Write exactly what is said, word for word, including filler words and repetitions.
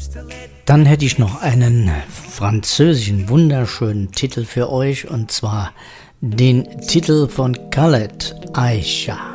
Dann hätte ich noch einen französischen wunderschönen Titel für euch, und zwar den Titel von Khaled, Aisha.